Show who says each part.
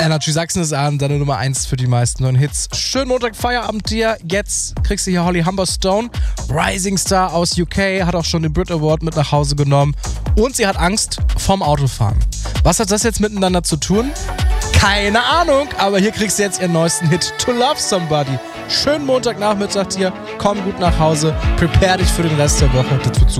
Speaker 1: Energy Sachsen ist an, deine Nummer 1 für die meisten neuen Hits. Schönen Montag, Feierabend dir. Jetzt kriegst du hier Holly Humberstone, Rising Star aus UK, hat auch schon den Brit Award mit nach Hause genommen. Und sie hat Angst vorm Autofahren. Was hat das jetzt miteinander zu tun? Keine Ahnung, aber hier kriegst du jetzt ihren neuesten Hit, To Love Somebody. Schönen Montagnachmittag dir, komm gut nach Hause, prepare dich für den Rest der Woche. Das wird super.